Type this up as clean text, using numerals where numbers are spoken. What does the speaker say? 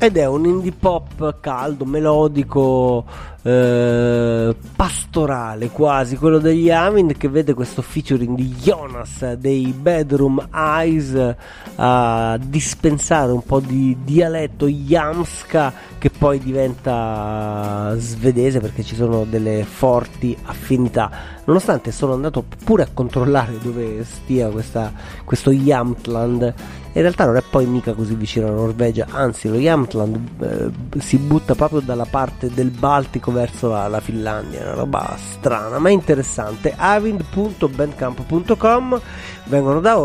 ed è un indie pop caldo, melodico, pastorale quasi, quello degli Amin, che vede questo featuring di Jonas dei Bedroom Eyes a dispensare un po' di dialetto jamska che poi diventa svedese, perché ci sono delle forti affinità, nonostante sono andato pure a controllare dove stia questo Jämtland. In realtà non è poi mica così vicino alla Norvegia, anzi lo Jämtland si butta proprio dalla parte del Baltico verso la Finlandia, è una roba strana ma interessante. Avind.bandcamp.com. Vengono da